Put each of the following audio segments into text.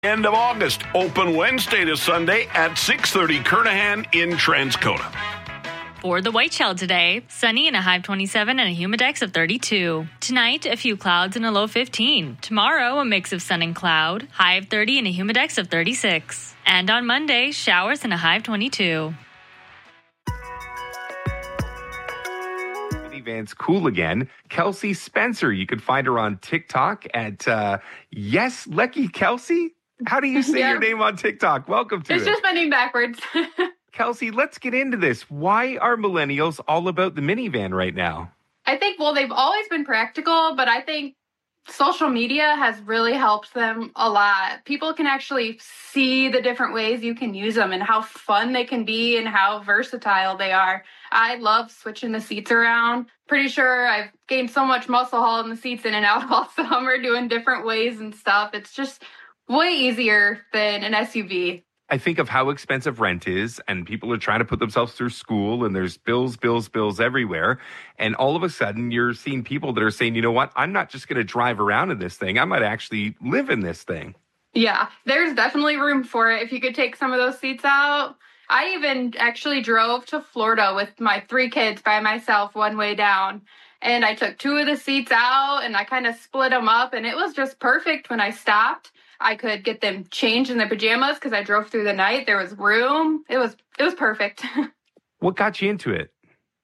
End of August. Open Wednesday to Sunday at 6:30 Kernahan in Transcona. For the Whiteshell today, sunny and a high of 27 and a humidex of 32. Tonight, a few clouds and a low 15. Tomorrow, a mix of sun and cloud, high of 30 and a humidex of 36. And on Monday, showers and a high of 22. Van's cool again. Kelsey Spencer, you can find her on TikTok at Yes Lecky Kelsey. How do you say your name on TikTok? Welcome to it. It's just my name backwards. Kelsey, let's get into this. Why are millennials all about the minivan right now? I think, they've always been practical, but I think social media has really helped them a lot. People can actually see the different ways you can use them and how fun they can be and how versatile they are. I love switching the seats around. Pretty sure I've gained so much muscle hauling the seats in and out all summer, doing different ways and stuff. It's just way easier than an SUV. I think of how expensive rent is, and people are trying to put themselves through school, and there's bills everywhere. And all of a sudden, you're seeing people that are saying, you know what, I'm not just going to drive around in this thing. I might actually live in this thing. Yeah, there's definitely room for it if you could take some of those seats out. I even actually drove to Florida with my 3 kids by myself one way down. And I took 2 of the seats out, and I kind of split them up, and it was just perfect when I stopped. I could get them changed in their pajamas because I drove through the night. There was room. It was perfect. What got you into it?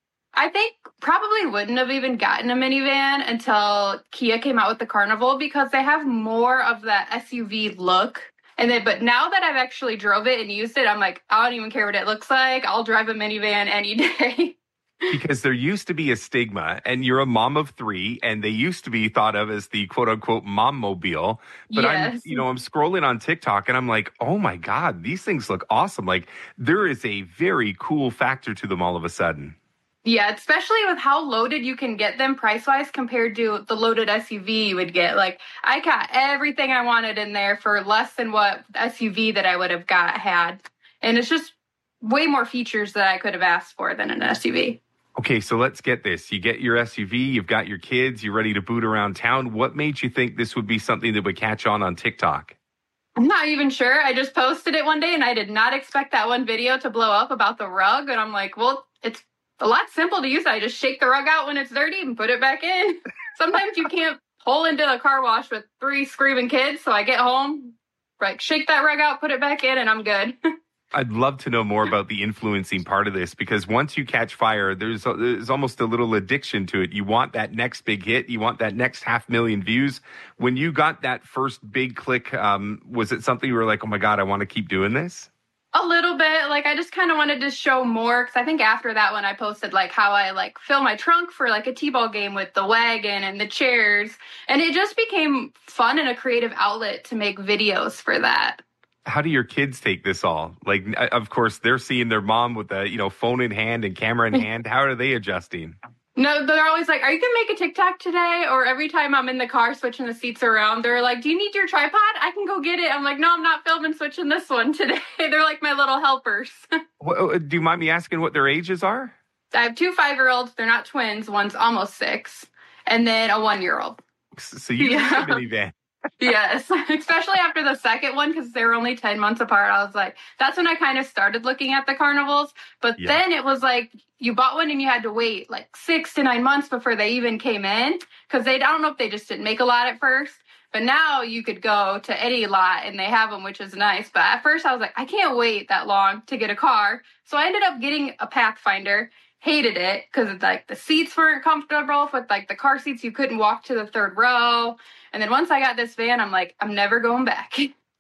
I think probably wouldn't have even gotten a minivan until Kia came out with the Carnival because they have more of that SUV look. But now that I've actually drove it and used it, I'm like, I don't even care what it looks like. I'll drive a minivan any day. Because there used to be a stigma, and you're a mom of 3, and they used to be thought of as the quote-unquote mom-mobile. But yes. I'm scrolling on TikTok, and I'm like, oh my God, these things look awesome. Like, there is a very cool factor to them all of a sudden. Yeah, especially with how loaded you can get them price-wise compared to the loaded SUV you would get. Like, I got everything I wanted in there for less than what SUV that I would have had. And it's just way more features that I could have asked for than an SUV. Okay, so let's get this. You get your SUV, you've got your kids, you're ready to boot around town. What made you think this would be something that would catch on TikTok? I'm not even sure. I just posted it one day, and I did not expect that one video to blow up about the rug. And I'm like, well, it's a lot simple to use. I just shake the rug out when it's dirty and put it back in. Sometimes you can't pull into the car wash with 3 screaming kids. So I get home, shake that rug out, put it back in, and I'm good. I'd love to know more about the influencing part of this, because once you catch fire, there's almost a little addiction to it. You want that next big hit. You want that next 500,000 views. When you got that first big click, was it something you were like, oh my God, I want to keep doing this? A little bit. I just kind of wanted to show more, because I think after that one I posted how I fill my trunk for a t-ball game with the wagon and the chairs. And it just became fun and a creative outlet to make videos for that. How do your kids take this all? Of course, they're seeing their mom with the, phone in hand and camera in hand. How are they adjusting? No, they're always like, are you going to make a TikTok today? Or every time I'm in the car switching the seats around, they're like, do you need your tripod? I can go get it. I'm like, no, I'm not filming switching this one today. They're like my little helpers. Do you mind me asking what their ages are? I have 2 5-year-olds. They're not twins. One's almost 6. And then a 1-year-old. So you need a minivan. Yes, especially after the second one, because they were only 10 months apart. I was like, that's when I kind of started looking at the Carnivals. But then it was you bought one and you had to wait 6 to 9 months before they even came in, because I don't know if they just didn't make a lot at first. But now you could go to any lot and they have them, which is nice. But at first I was like, I can't wait that long to get a car. So I ended up getting a Pathfinder. Hated it because the seats weren't comfortable with the car seats. You couldn't walk to the 3rd row. And then once I got this van, I'm like, I'm never going back.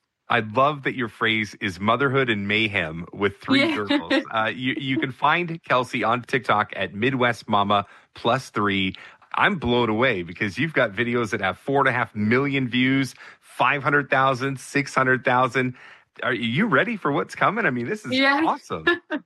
I love that your phrase is motherhood and mayhem with 3 girls. You can find Kelsey on TikTok at Midwest Mama +3. I'm blown away because you've got videos that have 4.5 million views, 500,000, 600,000. Are you ready for what's coming? I mean, this is awesome.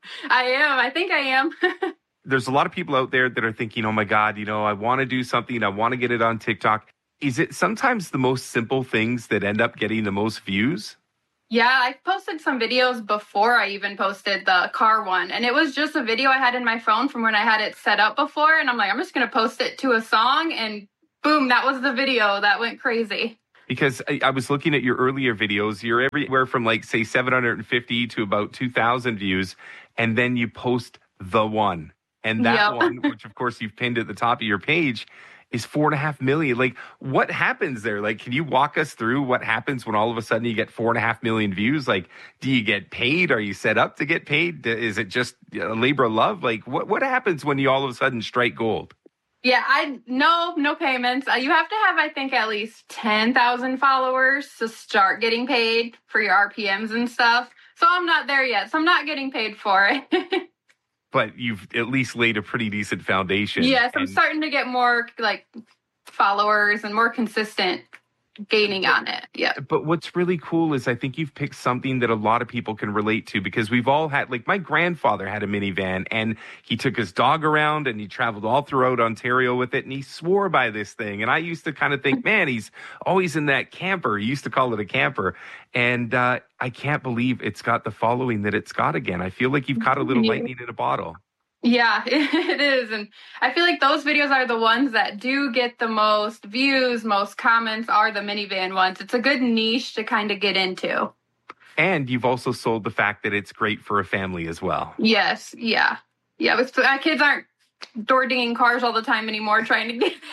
I am. I think I am. There's a lot of people out there that are thinking, oh my God, I want to do something. I want to get it on TikTok. Is it sometimes the most simple things that end up getting the most views? Yeah, I posted some videos before I even posted the car one. And it was just a video I had in my phone from when I had it set up before. And I'm like, I'm just going to post it to a song. And boom, that was the video that went crazy. because I was looking at your earlier videos. You're everywhere from like, say, 750 to about 2,000 views. And then you post the one. And that one, which of course you've pinned at the top of your page, is 4.5 million. Like, what happens there? Like, can you walk us through what happens when all of a sudden you get 4.5 million views? Like, do you get paid? Are you set up to get paid? Is it just a labor of love? Like, what happens when you all of a sudden strike gold? Yeah, no payments. You have to have, I think, at least 10,000 followers to start getting paid for your RPMs and stuff. So I'm not there yet. So I'm not getting paid for it. But you've at least laid a pretty decent foundation. Yes, I'm starting to get more like followers and more consistent gaining on it. Yeah. But what's really cool is I think you've picked something that a lot of people can relate to, because we've all had, like, my grandfather had a minivan and he took his dog around and he traveled all throughout Ontario with it and he swore by this thing. And I used to kind of think, man, he's always in that camper. He used to call it a camper. And I can't believe it's got the following that it's got again. I feel like you've caught a little lightning in a bottle. Yeah, it is. And I feel like those videos are the ones that do get the most views, most comments are the minivan ones. It's a good niche to kind of get into. And you've also sold the fact that it's great for a family as well. Yes. Yeah. Yeah. Our kids aren't door dinging cars all the time anymore trying to get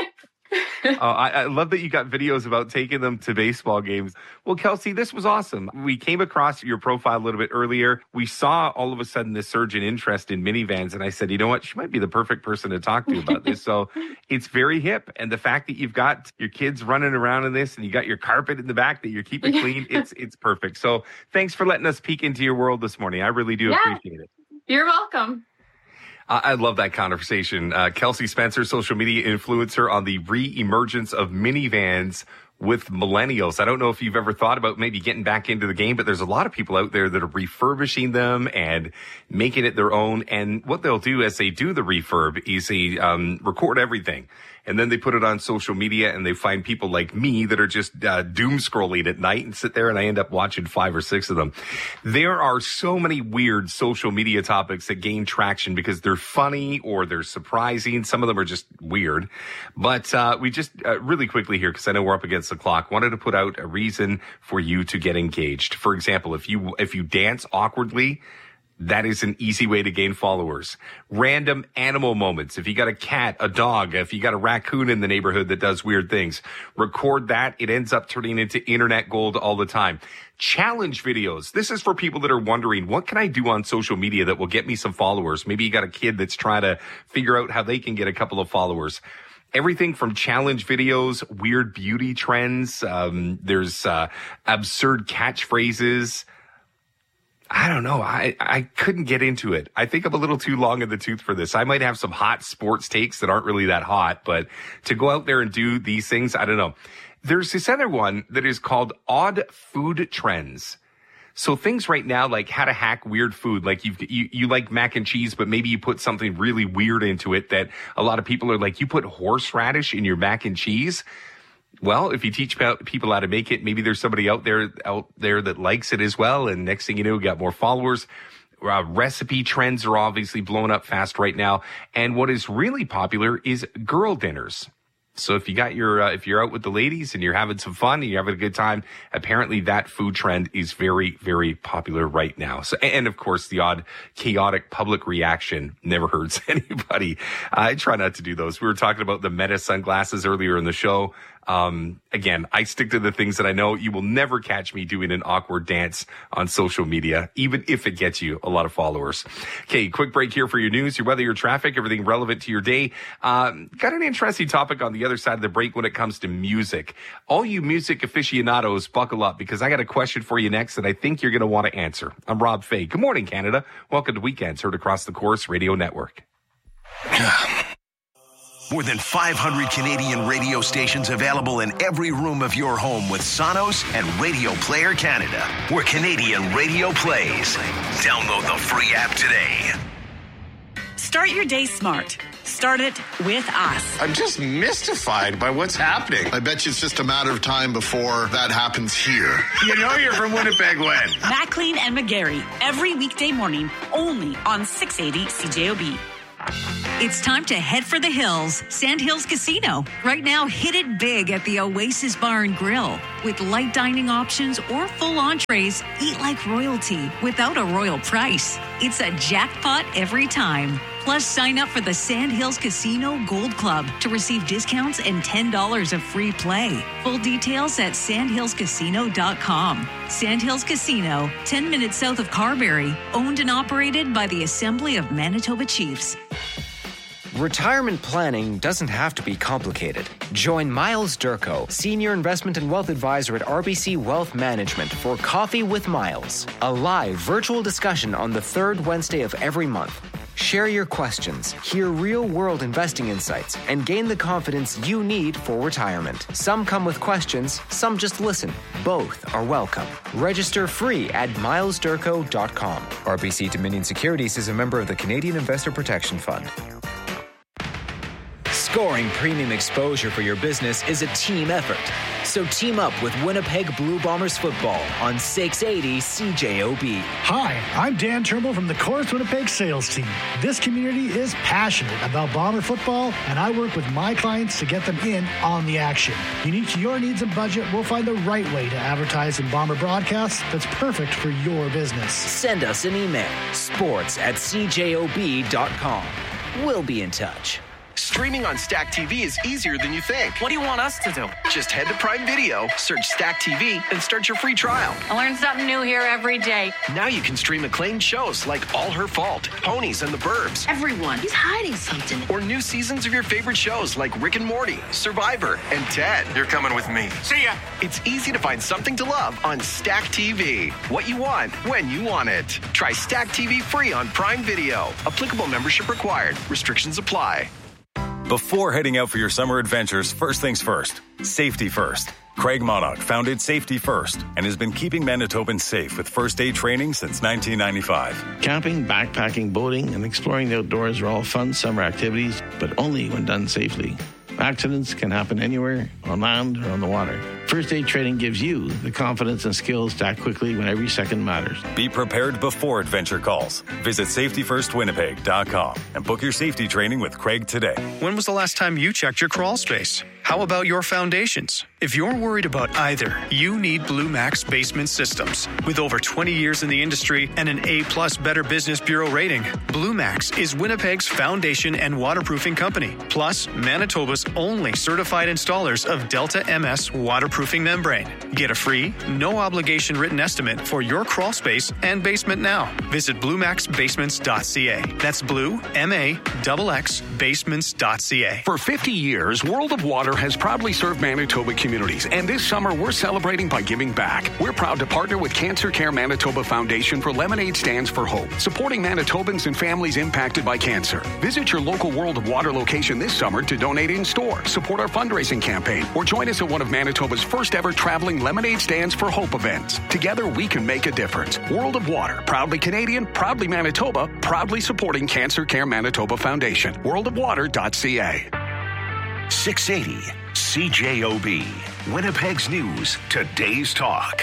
I love that you got videos about taking them to baseball games. Well, Kelsey, this was awesome. We came across your profile a little bit earlier. We saw all of a sudden this surge in interest in minivans. And I said, you know what? She might be the perfect person to talk to about this. So it's very hip. And the fact that you've got your kids running around in this and you got your carpet in the back that you're keeping clean, it's perfect. So thanks for letting us peek into your world this morning. I really do appreciate it. You're welcome. I love that conversation. Kelsey Spencer, social media influencer on the re-emergence of minivans with millennials. I don't know if you've ever thought about maybe getting back into the game, but there's a lot of people out there that are refurbishing them and making it their own. And what they'll do as they do the refurb is they record everything. And then they put it on social media and they find people like me that are just doom scrolling at night and sit there and I end up watching 5 or 6 of them. There are so many weird social media topics that gain traction because they're funny or they're surprising. Some of them are just weird. But we just really quickly here, because I know we're up against the clock, wanted to put out a reason for you to get engaged. For example, if you dance awkwardly, that is an easy way to gain followers. Random animal moments. If you got a cat, a dog, if you got a raccoon in the neighborhood that does weird things, record that. It ends up turning into internet gold all the time. Challenge videos. This is for people that are wondering, what can I do on social media that will get me some followers? Maybe you got a kid that's trying to figure out how they can get a couple of followers. Everything from challenge videos, weird beauty trends. There's absurd catchphrases. I don't know. I couldn't get into it. I think I'm a little too long in the tooth for this. I might have some hot sports takes that aren't really that hot, but to go out there and do these things, I don't know. There's this other one that is called Odd Food Trends. So things right now, like how to hack weird food, like you like mac and cheese, but maybe you put something really weird into it that a lot of people are like, you put horseradish in your mac and cheese. Well, if you teach people how to make it, maybe there's somebody out there that likes it as well. And next thing you know, you got more followers. Recipe trends are obviously blowing up fast right now. And what is really popular is girl dinners. So if you got if you're out with the ladies and you're having some fun and you're having a good time, apparently that food trend is very, very popular right now. So, and of course, the odd chaotic public reaction never hurts anybody. I try not to do those. We were talking about the Meta sunglasses earlier in the show. Again, I stick to the things that I know. You will never catch me doing an awkward dance on social media, even if it gets you a lot of followers. Okay, quick break here for your news, your weather, your traffic, everything relevant to your day. Got an interesting topic on the other side of the break when it comes to music. All you music aficionados, buckle up, because I got a question for you next that I think you're going to want to answer. I'm Rob Fay. Good morning, Canada. Welcome to Weekends, heard across the Corus Radio Network. More than 500 Canadian radio stations available in every room of your home with Sonos and Radio Player Canada, where Canadian radio plays. Download the free app today. Start your day smart. Start it with us. I'm just mystified by what's happening. I bet you it's just a matter of time before that happens here. You know you're from Winnipeg when? Maclean and McGarry, every weekday morning, only on 680 CJOB. It's time to head for the hills. Sandhills Casino. Right now, hit it big at the Oasis Bar and Grill. With light dining options or full entrees, eat like royalty without a royal price. It's a jackpot every time. Plus, sign up for the Sandhills Casino Gold Club to receive discounts and $10 of free play. Full details at sandhillscasino.com. Sandhills Casino, 10 minutes south of Carberry, owned and operated by the Assembly of Manitoba Chiefs. Retirement planning doesn't have to be complicated. Join Miles Durko, Senior Investment and Wealth Advisor at RBC Wealth Management for Coffee with Miles, a live virtual discussion on the third Wednesday of every month. Share your questions, hear real-world investing insights, and gain the confidence you need for retirement. Some come with questions, some just listen. Both are welcome. Register free at milesdurko.com. RBC Dominion Securities is a member of the Canadian Investor Protection Fund. Scoring premium exposure for your business is a team effort. So team up with Winnipeg Blue Bombers football on 680 CJOB. Hi, I'm Dan Turnbull from the Chorus Winnipeg sales team. This community is passionate about Bomber football, and I work with my clients to get them in on the action. Unique to your needs and budget, we'll find the right way to advertise in Bomber broadcasts that's perfect for your business. Send us an email, sports@cjob.com. We'll be in touch. Streaming on Stack TV is easier than you think. What do you want us to do? Just head to Prime Video, search Stack TV, and start your free trial. I learn something new here every day. Now you can stream acclaimed shows like All Her Fault, Ponies, and The Burbs. Everyone is hiding something. Or new seasons of your favorite shows like Rick and Morty, Survivor, and Ted. You're coming with me. See ya. It's easy to find something to love on Stack TV. What you want, when you want it. Try Stack TV free on Prime Video. Applicable membership required. Restrictions apply. Before heading out for your summer adventures, first things first, safety first. Craig Monarch founded Safety First and has been keeping Manitobans safe with first aid training since 1995. Camping, backpacking, boating, and exploring the outdoors are all fun summer activities, but only when done safely. Accidents can happen anywhere, on land or on the water. First aid training gives you the confidence and skills to act quickly when every second matters. Be prepared before adventure calls. Visit safetyfirstwinnipeg.com and book your safety training with Craig today. When was the last time you checked your crawl space? How about your foundations? If you're worried about either, you need Blue Max Basement Systems. With over 20 years in the industry and an A+ Better Business Bureau rating, Blue Max is Winnipeg's foundation and waterproofing company, plus Manitoba's only certified installers of Delta MS waterproofing membrane. Get a free, no-obligation written estimate for your crawl space and basement now. Visit bluemaxbasements.ca. That's Blue, M-A-X-X, basements.ca. For 50 years, World of Water has proudly served Manitoba communities, and this summer we're celebrating by giving back. We're proud to partner with Cancer Care Manitoba Foundation for Lemonade Stands for Hope, supporting Manitobans and families impacted by cancer. Visit your local World of Water location this summer to donate in store, support our fundraising campaign, or join us at one of Manitoba's first ever traveling Lemonade Stands for Hope events. Together we can make a difference. World of Water, proudly Canadian, proudly Manitoba, proudly supporting Cancer Care Manitoba Foundation. worldofwater.ca. 680 CJOB. Winnipeg's News, today's talk.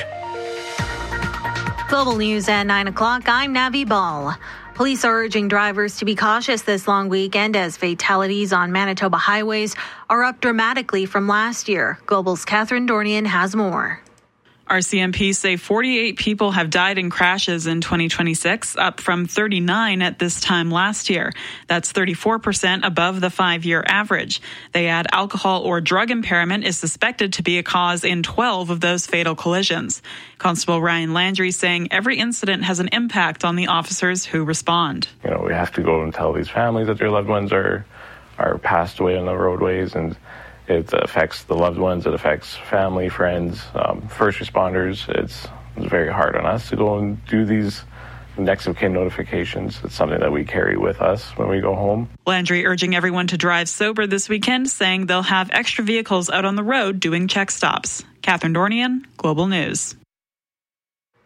Global News at 9 o'clock. I'm Navi Ball. Police are urging drivers to be cautious this long weekend as fatalities on Manitoba highways are up dramatically from last year. Global's Catherine Dornian has more. RCMP say 48 people have died in crashes in 2026, up from 39 at this time last year. That's 34% above the 5-year average. They add alcohol or drug impairment is suspected to be a cause in 12 of those fatal collisions. Constable Ryan Landry saying every incident has an impact on the officers who respond. We have to go and tell these families that their loved ones are passed away on the roadways, and it affects the loved ones, it affects family, friends, first responders. It's very hard on us to go and do these next of kin notifications. It's something that we carry with us when we go home. Landry urging everyone to drive sober this weekend, saying they'll have extra vehicles out on the road doing check stops. Catherine Dornian, Global News.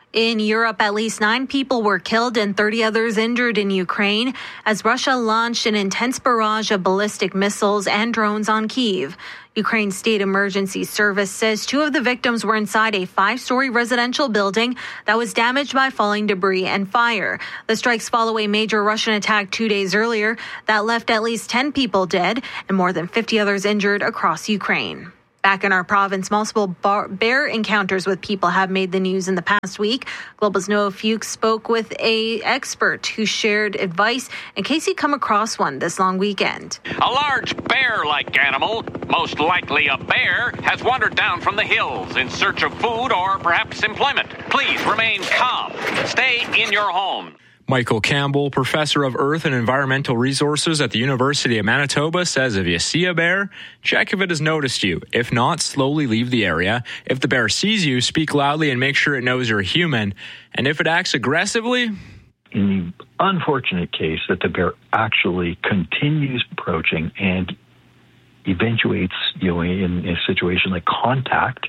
In Europe, at least 9 people were killed and 30 others injured in Ukraine as Russia launched an intense barrage of ballistic missiles and drones on Kyiv. Ukraine's State Emergency Service says 2 of the victims were inside a 5-story residential building that was damaged by falling debris and fire. The strikes follow a major Russian attack 2 days earlier that left at least 10 people dead and more than 50 others injured across Ukraine. Back in our province, multiple bear encounters with people have made the news in the past week. Global's Noah Fuchs spoke with an expert who shared advice in case you come across one this long weekend. A large bear-like animal, most likely a bear, has wandered down from the hills in search of food or perhaps employment. Please remain calm. Stay in your home. Michael Campbell, professor of Earth and Environmental Resources at the University of Manitoba, says if you see a bear, check if it has noticed you. If not, slowly leave the area. If the bear sees you, speak loudly and make sure it knows you're a human. And if it acts aggressively... In the unfortunate case that the bear actually continues approaching and eventuates, in a situation like contact,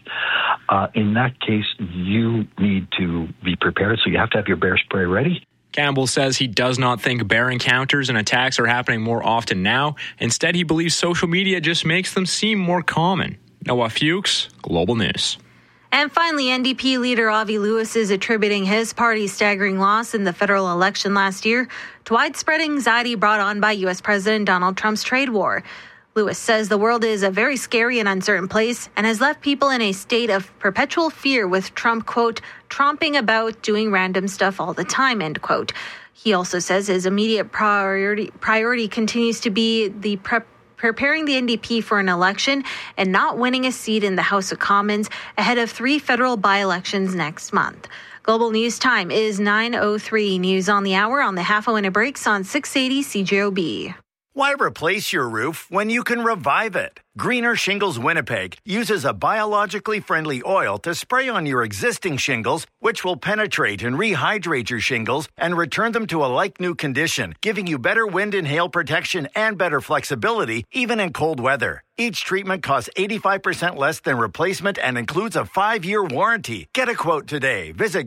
in that case, you need to be prepared. So you have to have your bear spray ready. Campbell says he does not think bear encounters and attacks are happening more often now. Instead, he believes social media just makes them seem more common. Noah Fuchs, Global News. And finally, NDP leader Avi Lewis is attributing his party's staggering loss in the federal election last year to widespread anxiety brought on by U.S. President Donald Trump's trade war. Lewis says the world is a very scary and uncertain place and has left people in a state of perpetual fear with Trump, quote, tromping about doing random stuff all the time, end quote. He also says his immediate priority continues to be the preparing the NDP for an election and not winning a seat in the House of Commons ahead of 3 federal by-elections next month. Global News Time is 9:03. News on the hour on the half-hour breaks on 680 CJOB. Why replace your roof when you can revive it? Greener Shingles Winnipeg uses a biologically friendly oil to spray on your existing shingles, which will penetrate and rehydrate your shingles and return them to a like-new condition, giving you better wind and hail protection and better flexibility, even in cold weather. Each treatment costs 85% less than replacement and includes a 5-year warranty. Get a quote today. Visit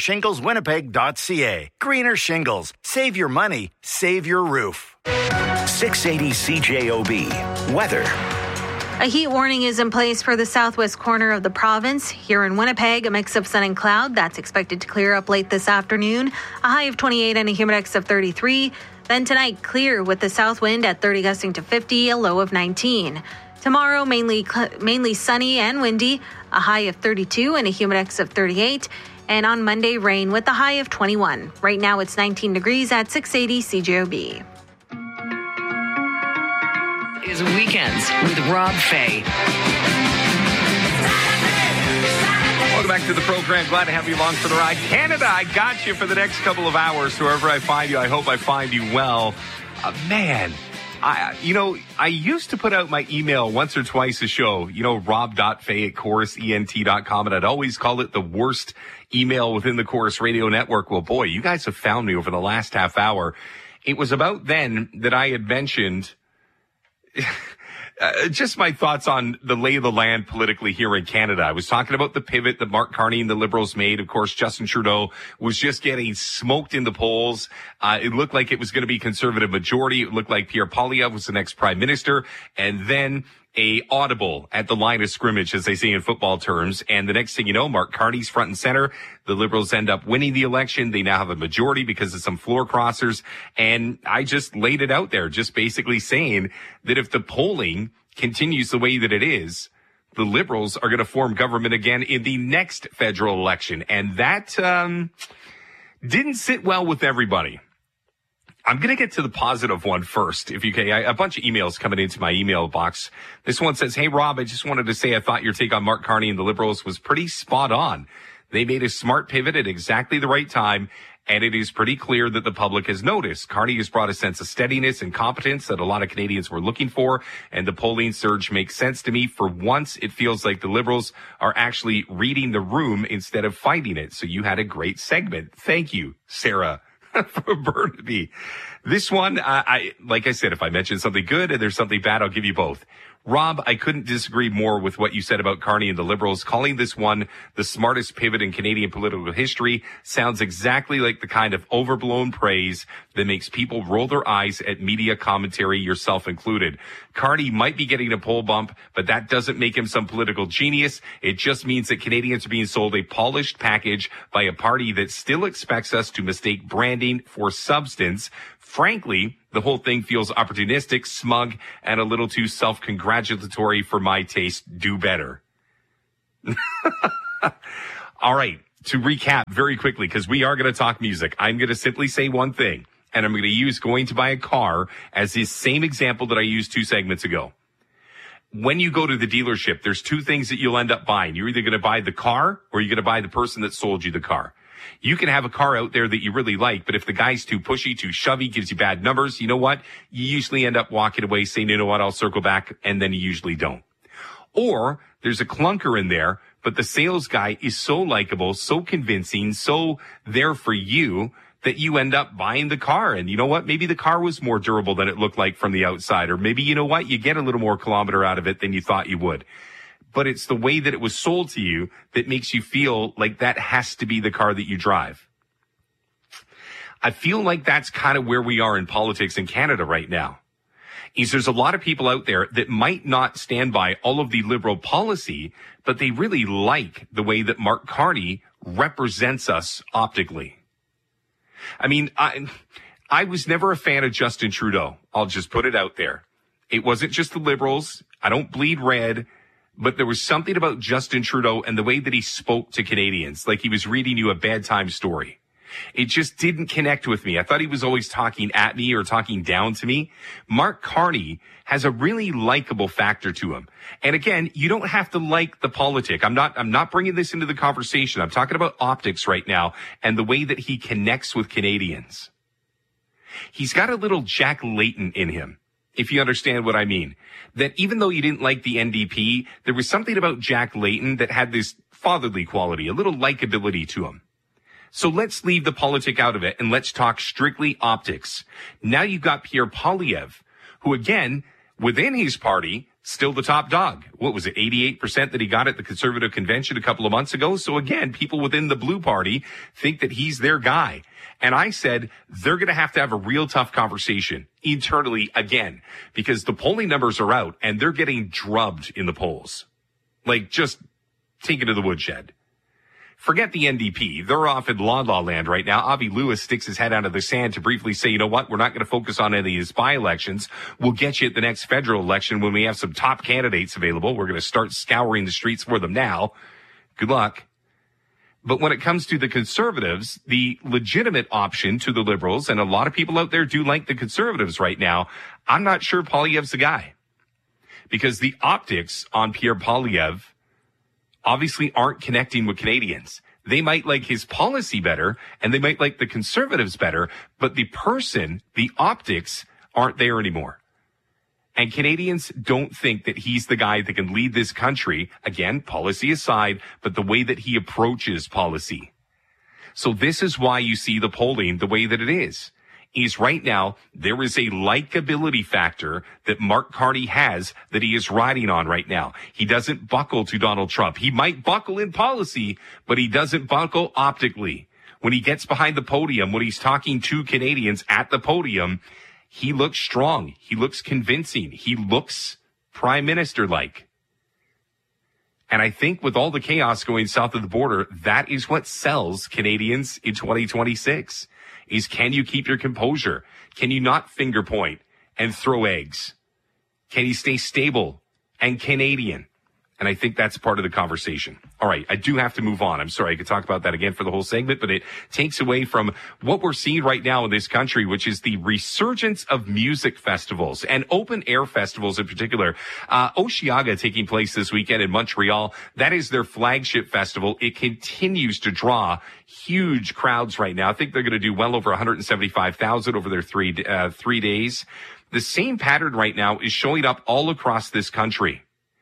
greenershingleswinnipeg.ca. Greener Shingles. Save your money. Save your roof. 680 CJOB. Weather. A heat warning is in place for the southwest corner of the province. Here in Winnipeg, a mix of sun and cloud. That's expected to clear up late this afternoon. A high of 28 and a humidex of 33. Then tonight, clear with the south wind at 30 gusting to 50, a low of 19. Tomorrow, mainly sunny and windy. A high of 32 and a humidex of 38. And on Monday, rain with a high of 21. Right now, it's 19 degrees at 680 CJOB. Is Weekends with Rob Fay. Welcome back to the program. Glad to have you along for the ride. Canada, I got you for the next couple of hours. Wherever I find you, I hope I find you well. Man, I used to put out my email once or twice a show, rob.fay@chorusent.com, and I'd always call it the worst email within the Chorus Radio Network. Well, boy, you guys have found me over the last half hour. It was about then that I had mentioned just my thoughts on the lay of the land politically here in Canada. I was talking about the pivot that Mark Carney and the Liberals made. Of course, Justin Trudeau was just getting smoked in the polls. It looked like it was going to be Conservative majority. It looked like Pierre Poilievre was the next Prime Minister. And then a audible at the line of scrimmage, as they say in football terms. And the next thing you know, Mark Carney's front and center. The Liberals end up winning the election. They now have a majority because of some floor crossers. And I just laid it out there, just basically saying that if the polling continues the way that it is, the Liberals are going to form government again in the next federal election. And that didn't sit well with everybody. I'm going to get to the positive one first, if you can. A bunch of emails coming into my email box. This one says, hey, Rob, I just wanted to say I thought your take on Mark Carney and the Liberals was pretty spot on. They made a smart pivot at exactly the right time, and it is pretty clear that the public has noticed. Carney has brought a sense of steadiness and competence that a lot of Canadians were looking for, and the polling surge makes sense to me. For once, it feels like the Liberals are actually reading the room instead of fighting it. So you had a great segment. Thank you, Sarah. From Burnaby. This one, like I said, if I mention something good and there's something bad, I'll give you both. Rob, I couldn't disagree more with what you said about Carney and the Liberals. Calling this one the smartest pivot in Canadian political history sounds exactly like the kind of overblown praise that makes people roll their eyes at media commentary, yourself included. Carney might be getting a poll bump, but that doesn't make him some political genius. It just means that Canadians are being sold a polished package by a party that still expects us to mistake branding for substance. Frankly, the whole thing feels opportunistic, smug, and a little too self-congratulatory for my taste. Do better. All right. To recap very quickly, because we are going to talk music, I'm going to simply say one thing, and I'm going to use going to buy a car as the same example that I used 2 segments ago. When you go to the dealership, there's 2 things that you'll end up buying. You're either going to buy the car or you're going to buy the person that sold you the car. You can have a car out there that you really like, but if the guy's too pushy, too shovey, gives you bad numbers, you know what? You usually end up walking away saying, you know what, I'll circle back, and then you usually don't. Or there's a clunker in there, but the sales guy is so likable, so convincing, so there for you that you end up buying the car. And you know what? Maybe the car was more durable than it looked like from the outside. Or maybe, you know what? You get a little more kilometer out of it than you thought you would. But it's the way that it was sold to you that makes you feel like that has to be the car that you drive. I feel like that's kind of where we are in politics in Canada right now. There's a lot of people out there that might not stand by all of the Liberal policy, but they really like the way that Mark Carney represents us optically. I mean, I was never a fan of Justin Trudeau. I'll just put it out there. It wasn't just the Liberals. I don't bleed red. But there was something about Justin Trudeau and the way that he spoke to Canadians, like he was reading you a bedtime story. It just didn't connect with me. I thought he was always talking at me or talking down to me. Mark Carney has a really likable factor to him. And again, you don't have to like the politic. I'm not bringing this into the conversation. I'm talking about optics right now and the way that he connects with Canadians. He's got a little Jack Layton in him, if you understand what I mean. That even though you didn't like the NDP, there was something about Jack Layton that had this fatherly quality, a little likability to him. So let's leave the politic out of it and let's talk strictly optics. Now you've got Pierre Poilievre, who again, within his party, still the top dog. What was it, 88% that he got at the Conservative Convention a couple of months ago? So again, people within the Blue Party think that he's their guy. And I said they're going to have a real tough conversation internally again, because the polling numbers are out and they're getting drubbed in the polls. Like, just take it to the woodshed. Forget the NDP. They're off in La La Land right now. Avi Lewis sticks his head out of the sand to briefly say, you know what? We're not going to focus on any of these by-elections. We'll get you at the next federal election when we have some top candidates available. We're going to start scouring the streets for them now. Good luck. But when it comes to the Conservatives, the legitimate option to the Liberals, and a lot of people out there do like the Conservatives right now, I'm not sure Poilievre's the guy. Because the optics on Pierre Poilievre obviously aren't connecting with Canadians. They might like his policy better, and they might like the Conservatives better, but the person, the optics, aren't there anymore. And Canadians don't think that he's the guy that can lead this country, again, policy aside, but the way that he approaches policy. So this is why you see the polling the way that it is. Right now, there is a likability factor that Mark Carney has that he is riding on right now. He doesn't buckle to Donald Trump. He might buckle in policy, but he doesn't buckle optically. When he gets behind the podium, when he's talking to Canadians at the podium, he looks strong. He looks convincing. He looks prime minister-like. And I think with all the chaos going south of the border, that is what sells Canadians in 2026. Is can you keep your composure? Can you not finger point and throw eggs? Can you stay stable and Canadian? And I think that's part of the conversation. All right, I do have to move on. I'm sorry, I could talk about that again for the whole segment, but it takes away from what we're seeing right now in this country, which is the resurgence of music festivals and open air festivals in particular. Osheaga taking place this weekend in Montreal. That is their flagship festival. It continues to draw huge crowds right now. I think they're going to do well over 175,000 over their three days. The same pattern right now is showing up all across this country.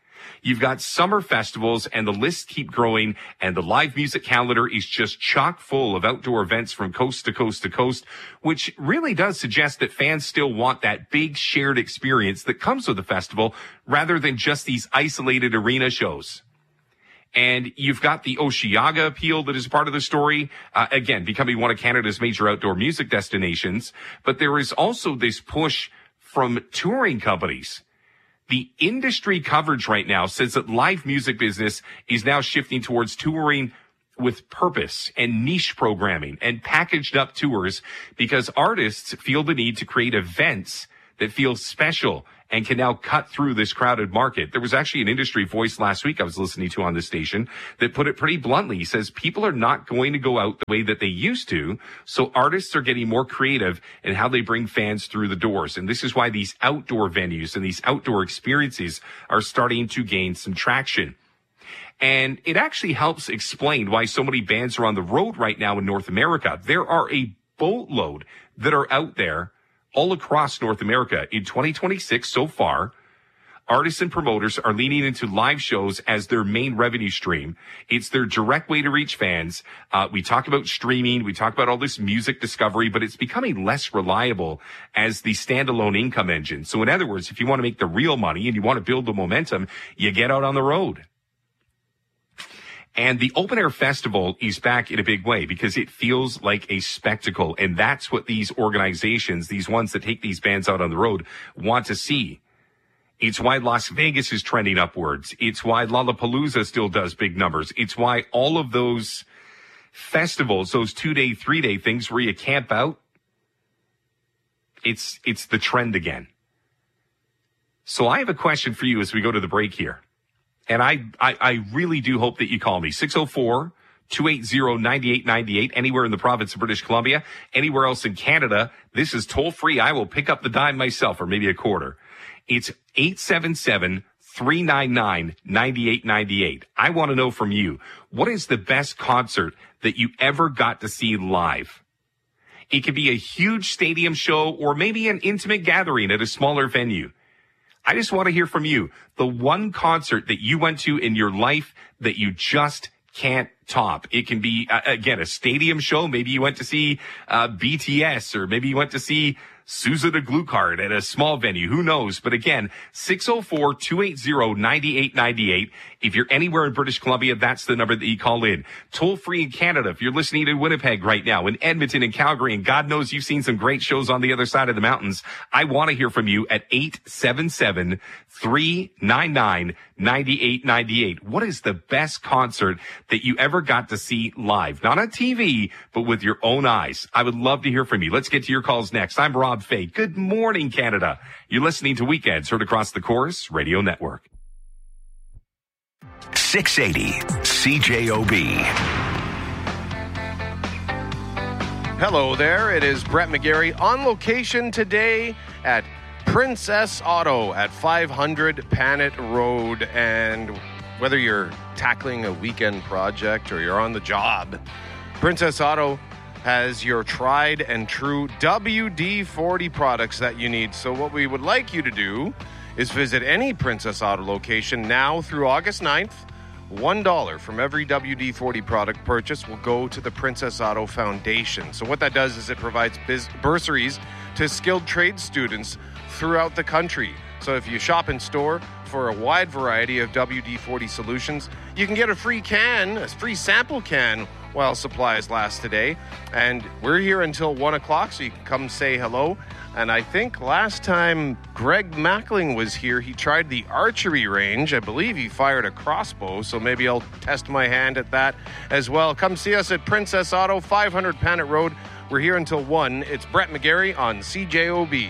You've got summer festivals, and the lists keep growing, and the live music calendar is just chock full of outdoor events from coast to coast to coast, which really does suggest that fans still want that big shared experience that comes with the festival rather than just these isolated arena shows. And you've got the Osheaga appeal that is part of the story, again, becoming one of Canada's major outdoor music destinations. But there is also this push from touring companies. The industry coverage right now says that live music business is now shifting towards touring with purpose and niche programming and packaged up tours because artists feel the need to create events that feel special and can now cut through this crowded market. There was actually an industry voice last week I was listening to on this station that put it pretty bluntly. He says people are not going to go out the way that they used to, so artists are getting more creative in how they bring fans through the doors. And this is why these outdoor venues and these outdoor experiences are starting to gain some traction. And it actually helps explain why so many bands are on the road right now in North America. There are a boatload that are out there all across North America. In 2026 so far, artists and promoters are leaning into live shows as their main revenue stream. It's their direct way to reach fans. We talk about streaming. We talk about all this music discovery, but it's becoming less reliable as the standalone income engine. So in other words, if you want to make the real money and you want to build the momentum, you get out on the road. And the Open Air Festival is back in a big way because it feels like a spectacle. And that's what these organizations, these ones that take these bands out on the road, want to see. It's why Las Vegas is trending upwards. It's why Lollapalooza still does big numbers. It's why all of those festivals, those 2-day, 3-day things where you camp out, it's the trend again. So I have a question for you as we go to the break here. And I really do hope that you call me. 604-280-9898, anywhere in the province of British Columbia, anywhere else in Canada. This is toll free. I will pick up the dime myself, or maybe a quarter. It's 877-399-9898. I want to know from you, what is the best concert that you ever got to see live? It could be a huge stadium show or maybe an intimate gathering at a smaller venue. I just want to hear from you. The one concert that you went to in your life that you just can't top. It can be, again, a stadium show. Maybe you went to see BTS, or maybe you went to see Sousa the Glue Card at a small venue. Who knows? But again, 604-280-9898. If you're anywhere in British Columbia, that's the number that you call in. Toll free in Canada. If you're listening in Winnipeg right now, in Edmonton and Calgary, and God knows you've seen some great shows on the other side of the mountains, I want to hear from you at 877-399-9898. What is the best concert that you ever got to see live? Not on TV, but with your own eyes. I would love to hear from you. Let's get to your calls next. I'm Rob Fay. Good morning, Canada. You're listening to Weekends, heard across the Chorus Radio Network. 680 CJOB. Hello there. It is Brett McGarry on location today at Princess Auto at 500 Panet Road. And whether you're tackling a weekend project or you're on the job, Princess Auto has your tried and true WD-40 products that you need. So what we would like you to do is visit any Princess Auto location now through August 9th. $1 from every WD-40 product purchase will go to the Princess Auto Foundation. So what that does is it provides bursaries to skilled trade students throughout the country. So if you shop in store for a wide variety of WD-40 solutions, you can get a free sample can while supplies last today. And we're here until 1 o'clock, so you can come say hello. And I think last time Greg Mackling was here, he tried the archery range. I believe he fired a crossbow, so maybe I'll test my hand at that as well. Come see us at Princess Auto, 500 Panet Road. We're here until 1. It's Brett McGarry on CJOB.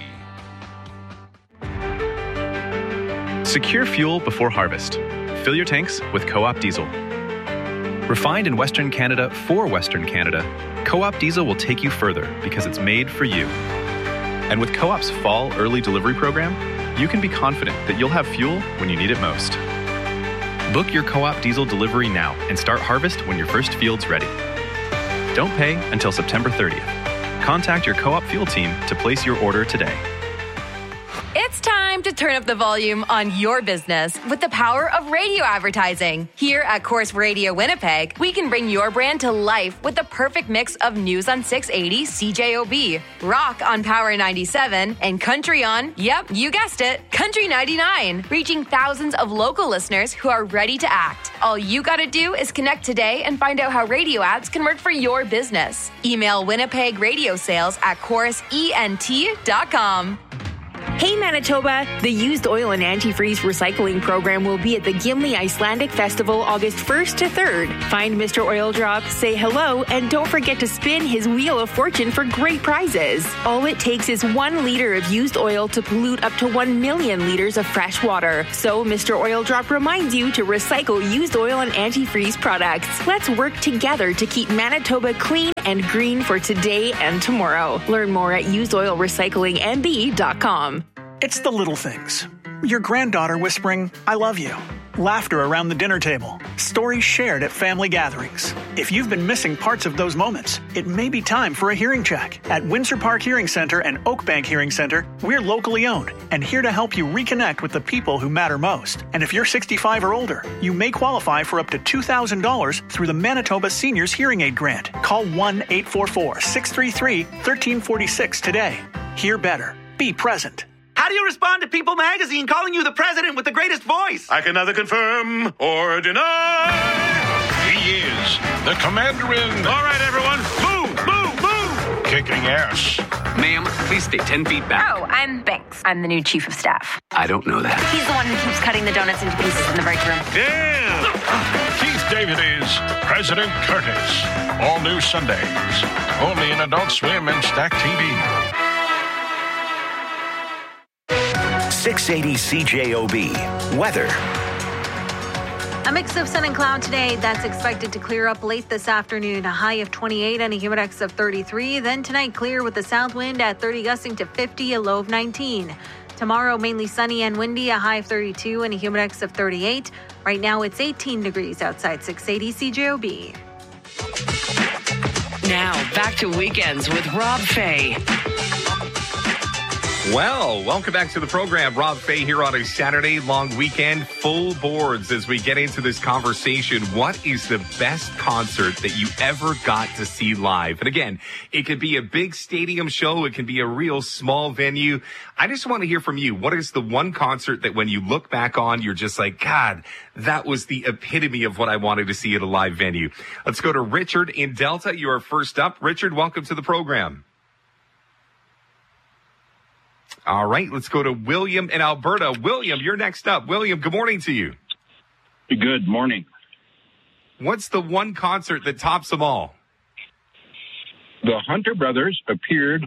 Secure fuel before harvest. Fill your tanks with Co-op Diesel. Refined in Western Canada for Western Canada, Co-op Diesel will take you further because it's made for you. And with Co-op's fall early delivery program, you can be confident that you'll have fuel when you need it most. Book your Co-op Diesel delivery now and start harvest when your first field's ready. Don't pay until September 30th. Contact your Co-op fuel team to place your order today. It's time time to turn up the volume on your business with the power of radio advertising. Here at Corus Radio Winnipeg, we can bring your brand to life with the perfect mix of news on 680 CJOB, rock on Power 97, and country on, yep, you guessed it, Country 99, reaching thousands of local listeners who are ready to act. All you gotta do is connect today and find out how radio ads can work for your business. Email Winnipeg Radio Sales at CorusENT.com. Hey Manitoba, the Used Oil and Antifreeze Recycling Program will be at the Gimli Icelandic Festival August 1st to 3rd. Find Mr. Oil Drop, say hello, and don't forget to spin his Wheel of Fortune for great prizes. All it takes is 1 liter of used oil to pollute up to 1 million liters of fresh water. So Mr. Oil Drop reminds you to recycle used oil and antifreeze products. Let's work together to keep Manitoba clean and green for today and tomorrow. Learn more at usedoilrecyclingmb.com. It's the little things. Your granddaughter whispering, "I love you." Laughter around the dinner table. Stories shared at family gatherings. If you've been missing parts of those moments, it may be time for a hearing check. At Windsor Park Hearing Center and Oakbank Hearing Center, we're locally owned and here to help you reconnect with the people who matter most. And if you're 65 or older, you may qualify for up to $2,000 through the Manitoba Seniors Hearing Aid Grant. Call 1-844-633-1346 today. Hear better. Be present. How do you respond to People Magazine calling you the president with the greatest voice? I can neither confirm or deny. He is the commander-in. All right, everyone. Move, move, move. Kicking ass. Ma'am, please stay 10 feet back. Oh, I'm Banks. I'm the new chief of staff. I don't know that. He's the one who keeps cutting the donuts into pieces in the break room. Damn! Keith David is President Curtis. All new Sundays. Only in Adult Swim and Stack TV. 680 CJOB. Weather. A mix of sun and cloud today. That's expected to clear up late this afternoon. A high of 28 and a humidex of 33. Then tonight, clear with the south wind at 30 gusting to 50, a low of 19. Tomorrow, mainly sunny and windy, a high of 32 and a humidex of 38. Right now, it's 18 degrees outside 680 CJOB. Now, back to Weekends with Rob Fay. Well, welcome back to the program. Rob Fay here on a Saturday long weekend, full boards as we get into this conversation. What is the best concert that you ever got to see live? And again, it could be a big stadium show. It can be a real small venue. I just want to hear from you. What is the one concert that when you look back on, you're just like, God, that was the epitome of what I wanted to see at a live venue. Let's go to Richard in Delta. You are first up. Richard, welcome to the program. All right, let's go to William in Alberta. William, you're next up. William, good morning to you. Good morning. What's the one concert that tops them all? The Hunter Brothers appeared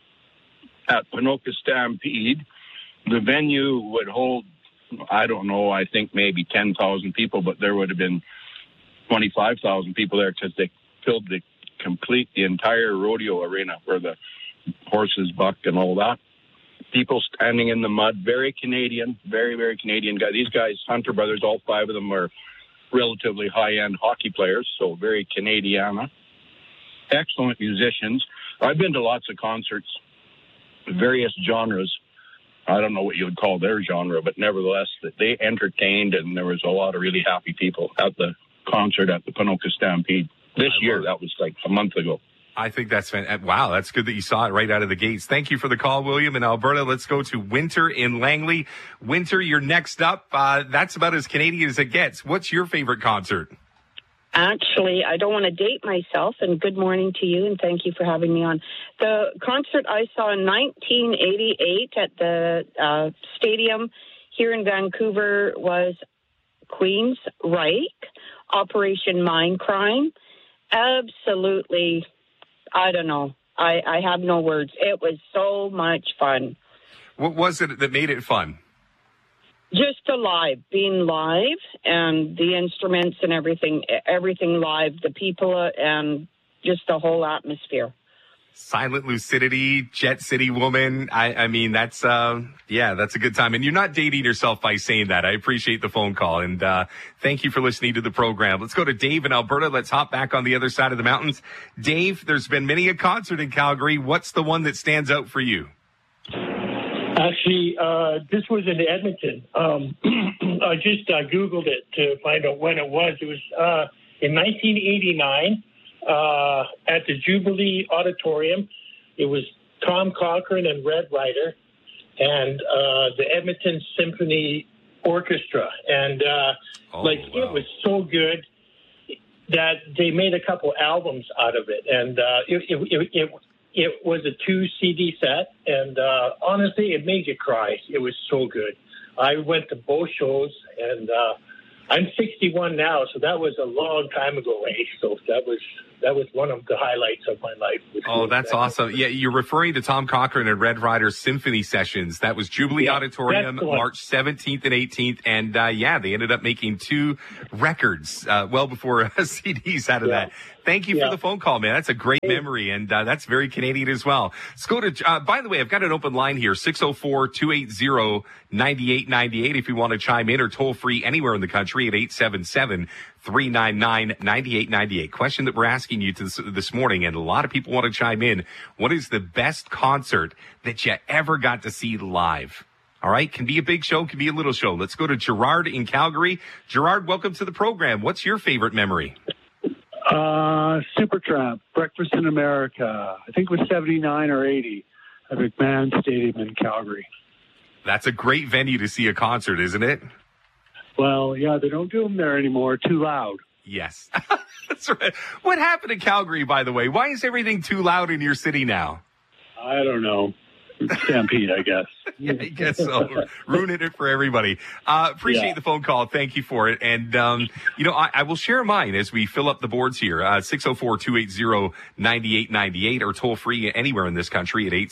at Ponoka Stampede. The venue would hold, I don't know, I think maybe 10,000 people, but there would have been 25,000 people there because they filled the entire rodeo arena where the horses buck and all that. People standing in the mud, very Canadian, very, very Canadian guy. These guys, Hunter Brothers, all 5 of them are relatively high-end hockey players, so very Canadiana. Excellent musicians. I've been to lots of concerts, various genres. I don't know what you would call their genre, but nevertheless, they entertained, and there was a lot of really happy people at the concert at the Ponoka Stampede. This year, that was like a month ago. I think that's fantastic. Wow, that's good that you saw it right out of the gates. Thank you for the call, William in Alberta. Let's go to Winter in Langley. Winter, you're next up. That's about as Canadian as it gets. What's your favorite concert? Actually, I don't want to date myself, and good morning to you, and thank you for having me on. The concert I saw in 1988 at the stadium here in Vancouver was Queen's Reich, Operation Mindcrime. Absolutely, I don't know. I have no words. It was so much fun. What was it that made it fun? Just being live, and the instruments and everything live, the people and just the whole atmosphere. Silent Lucidity, Jet City Woman. I mean, that's a good time. And you're not dating yourself by saying that. I appreciate the phone call, and thank you for listening to the program. Let's go to Dave in Alberta. Let's hop back on the other side of the mountains. Dave, there's been many a concert in Calgary. What's the one that stands out for you? Actually, this was in Edmonton. I just Googled it to find out when it was. It was in 1989 at the Jubilee Auditorium. It was Tom Cochrane and Red Ryder and the Edmonton Symphony Orchestra. And it was so good that they made a couple albums out of it. And it was a 2 CD set, and honestly, it made you cry. It was so good. I went to both shows, and I'm 61 now, so that was a long time ago, eh? So that was one of the highlights of my life. Oh, that's awesome. Yeah, you're referring to Tom Cochrane and Red Ryder Symphony Sessions. That was Jubilee Auditorium, March 17th and 18th. And they ended up making 2 records well before CDs out of that. Thank you for the phone call, man. That's a great memory, and that's very Canadian as well. Let's go to, by the way, I've got an open line here, 604-280-9898 if you want to chime in, or toll free anywhere in the country at 877-399-9898. Question that we're asking you this morning, and a lot of people want to chime in. What is the best concert that you ever got to see live? All right, can be a big show, can be a little show. Let's go to Gerard in Calgary. Gerard, welcome to the program. What's your favorite memory? Supertramp, Breakfast in America. I think it was 79 or 80 at McMahon Stadium in Calgary. That's a great venue to see a concert, isn't it? Well, yeah, they don't do them there anymore. Too loud. Yes. That's right. What happened to Calgary, by the way? Why is everything too loud in your city now? I don't know. Stampede, I guess. Yeah, I guess so. Ruining it for everybody. Appreciate the phone call. Thank you for it. And, I will share mine as we fill up the boards here. 604-280-9898 or toll free anywhere in this country at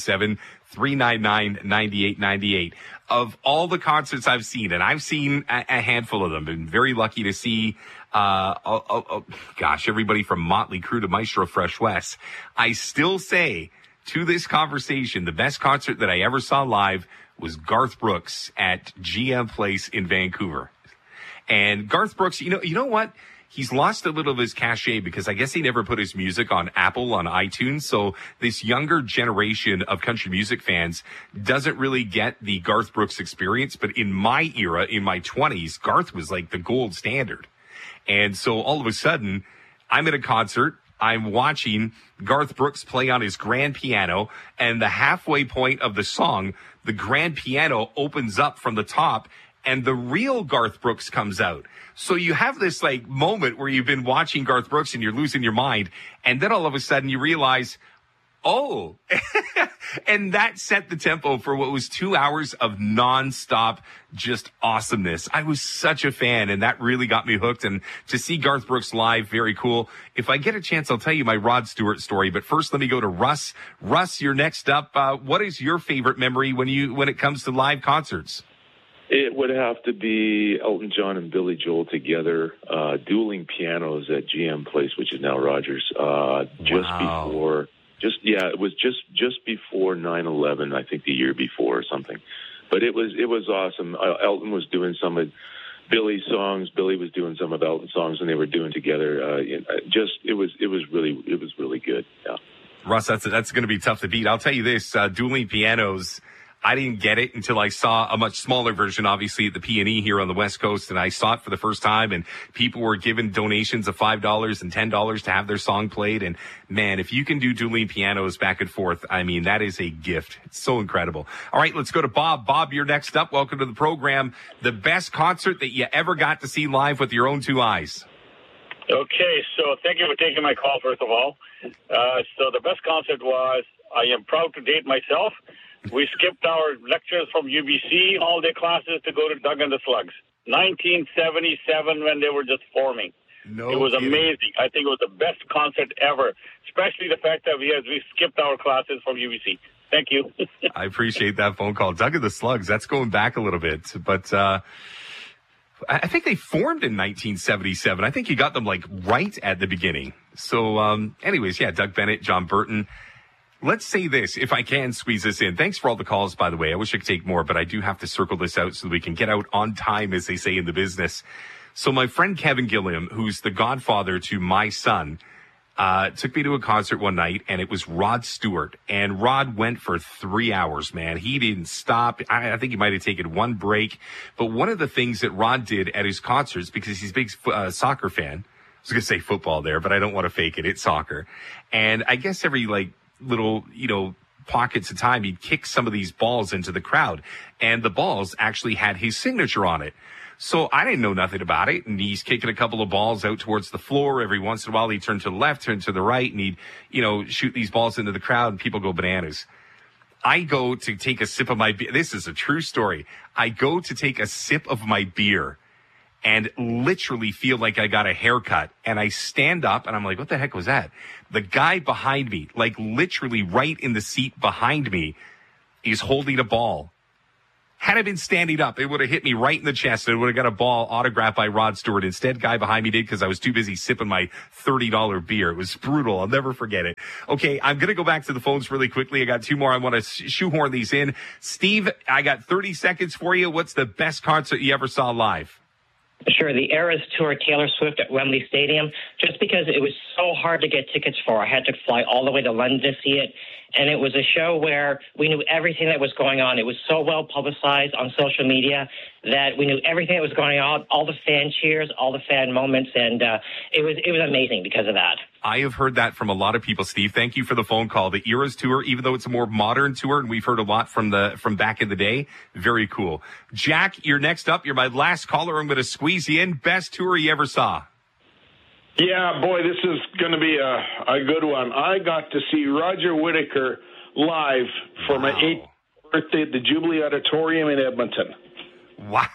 877-399-9898. Of all the concerts I've seen, and I've seen a handful of them, been very lucky to see, everybody from Motley Crue to Maestro Fresh West. I still say, to this conversation, the best concert that I ever saw live was Garth Brooks at GM Place in Vancouver. And Garth Brooks, you know what? He's lost a little of his cachet because I guess he never put his music on Apple, on iTunes. So this younger generation of country music fans doesn't really get the Garth Brooks experience. But in my era, in my 20s, Garth was like the gold standard. And so all of a sudden, I'm at a concert. I'm watching Garth Brooks play on his grand piano, and the halfway point of the song, the grand piano opens up from the top, and the real Garth Brooks comes out. So you have this moment where you've been watching Garth Brooks and you're losing your mind, and then all of a sudden you realize, oh, and that set the tempo for what was 2 hours of nonstop just awesomeness. I was such a fan, and that really got me hooked. And to see Garth Brooks live, very cool. If I get a chance, I'll tell you my Rod Stewart story. But first, let me go to Russ. Russ, you're next up. What is your favorite memory when it comes to live concerts? It would have to be Elton John and Billy Joel together, dueling pianos at GM Place, which is now Rogers, it was just before 9/11, I think the year before or something. But it was awesome. Elton was doing some of Billy's songs. Billy was doing some of Elton's songs, and they were doing together. It was really good. Yeah. Russ, that's going to be tough to beat. I'll tell you this: dueling pianos. I didn't get it until I saw a much smaller version, obviously, at the P&E here on the West Coast, and I saw it for the first time, and people were given donations of $5 and $10 to have their song played, and man, if you can do dueling pianos back and forth, I mean, that is a gift. It's so incredible. All right, let's go to Bob. Bob, you're next up. Welcome to the program. The best concert that you ever got to see live with your own 2 eyes. Okay, so thank you for taking my call, first of all. So the best concert was, I am proud to date myself, we skipped our lectures from UBC, all their classes, to go to Doug and the Slugs. 1977, when they were just forming. It was amazing. I think it was the best concert ever, especially the fact that we skipped our classes from UBC. Thank you. I appreciate that phone call. Doug and the Slugs, that's going back a little bit. But I think they formed in 1977. I think you got them right at the beginning. So anyways, Doug Bennett, John Burton. Let's say this, if I can squeeze this in. Thanks for all the calls, by the way. I wish I could take more, but I do have to circle this out so that we can get out on time, as they say in the business. So my friend Kevin Gilliam, who's the godfather to my son, took me to a concert one night, and it was Rod Stewart. And Rod went for 3 hours, man. He didn't stop. I think he might have taken one break. But one of the things that Rod did at his concerts, because he's a big soccer fan, I was going to say football there, but I don't want to fake it. It's soccer. And I guess every little, pockets of time, he'd kick some of these balls into the crowd. And the balls actually had his signature on it. So I didn't know nothing about it. And he's kicking a couple of balls out towards the floor. Every once in a while, he'd turn to the left, turn to the right, and he'd, shoot these balls into the crowd, and people go bananas. I go to take a sip of my beer. This is a true story. I go to take a sip of my beer and literally feel like I got a haircut. And I stand up and I'm like, what the heck was that? The guy behind me, literally right in the seat behind me, is holding a ball. Had I been standing up, it would have hit me right in the chest. And it would have got a ball autographed by Rod Stewart. Instead, guy behind me did, because I was too busy sipping my $30 beer. It was brutal. I'll never forget it. Okay, I'm going to go back to the phones really quickly. I got two more. I want to shoehorn these in. Steve, I got 30 seconds for you. What's the best concert you ever saw live? Sure, the Eras Tour, Taylor Swift at Wembley Stadium, just because it was so hard to get tickets for. I had to fly all the way to London to see it, and it was a show where we knew everything that was going on. It was so well publicized on social media that we knew everything that was going on, all the fan cheers, all the fan moments, and it was amazing because of that. I have heard that from a lot of people, Steve. Thank you for the phone call. The Eras Tour, even though it's a more modern tour, and we've heard a lot from back in the day, very cool. Jack, you're next up. You're my last caller. I'm going to squeeze you in. Best tour you ever saw? Yeah, boy, this is going to be a good one. I got to see Roger Whittaker live for my 8th birthday at the Jubilee Auditorium in Edmonton. Wow,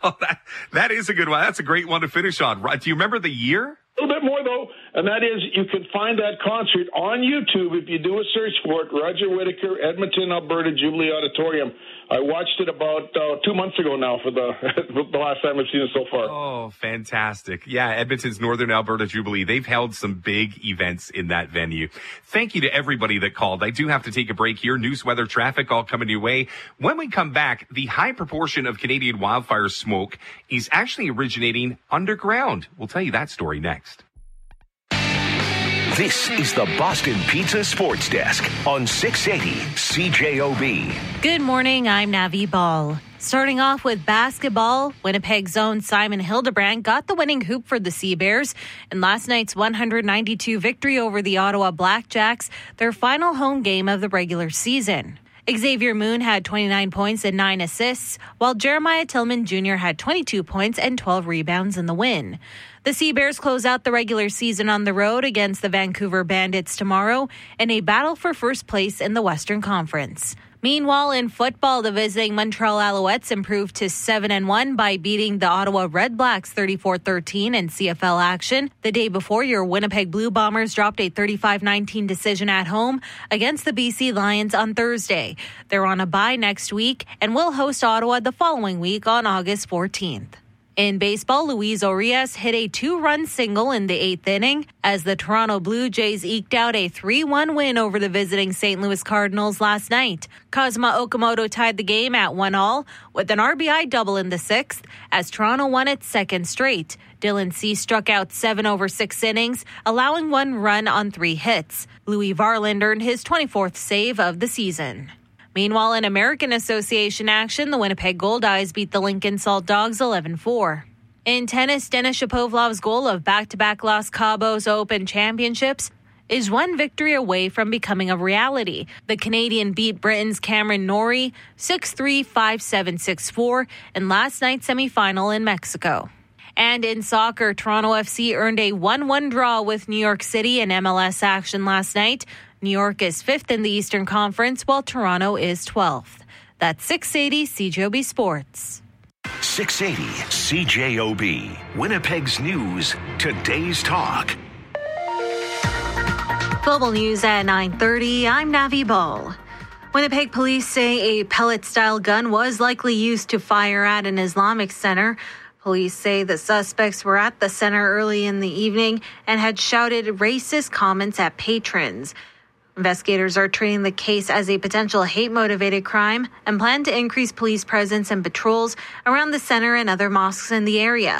that is a good one. That's a great one to finish on. Do you remember the year? A little bit more, though, and that is you can find that concert on YouTube if you do a search for it. Roger Whittaker, Edmonton, Alberta, Jubilee Auditorium. I watched it about 2 months ago now for the last time I've seen it so far. Oh, fantastic. Yeah, Edmonton's Northern Alberta Jubilee. They've held some big events in that venue. Thank you to everybody that called. I do have to take a break here. News, weather, traffic, all coming your way. When we come back, the high proportion of Canadian wildfire smoke is actually originating underground. We'll tell you that story next. This is the Boston Pizza Sports Desk on 680 CJOB. Good morning, I'm Navi Ball. Starting off with basketball, Winnipeg's own Simon Hildebrand got the winning hoop for the Sea Bears in last night's 192 victory over the Ottawa Blackjacks, their final home game of the regular season. Xavier Moon had 29 points and 9 assists, while Jeremiah Tillman Jr. had 22 points and 12 rebounds in the win. The Sea Bears close out the regular season on the road against the Vancouver Bandits tomorrow in a battle for first place in the Western Conference. Meanwhile, in football, the visiting Montreal Alouettes improved to 7-1 by beating the Ottawa Red Blacks 34-13 in CFL action. The day before, your Winnipeg Blue Bombers dropped a 35-19 decision at home against the BC Lions on Thursday. They're on a bye next week and will host Ottawa the following week on August 14th. In baseball, Luis Urias hit a 2-run single in the 8th inning as the Toronto Blue Jays eked out a 3-1 win over the visiting St. Louis Cardinals last night. Kazuma Okamoto tied the game at 1-1 with an RBI double in the 6th as Toronto won its second straight. Dylan Cease struck out 7 over 6 innings, allowing 1 run on 3 hits. Louis Varland earned his 24th save of the season. Meanwhile, in American Association action, the Winnipeg Goldeyes beat the Lincoln Salt Dogs 11-4. In tennis, Denis Shapovalov's goal of back-to-back Los Cabos Open Championships is one victory away from becoming a reality. The Canadian beat Britain's Cameron Norrie 6-3, 5-7, 6-4 in last night's semifinal in Mexico. And in soccer, Toronto FC earned a 1-1 draw with New York City in MLS action last night. New York is 5th in the Eastern Conference, while Toronto is 12th. That's 680 CJOB Sports. 680 CJOB. Winnipeg's news, today's talk. Global news at 9:30. I'm Navi Ball. Winnipeg police say a pellet-style gun was likely used to fire at an Islamic center. Police say the suspects were at the center early in the evening and had shouted racist comments at patrons. Investigators are treating the case as a potential hate-motivated crime and plan to increase police presence and patrols around the center and other mosques in the area.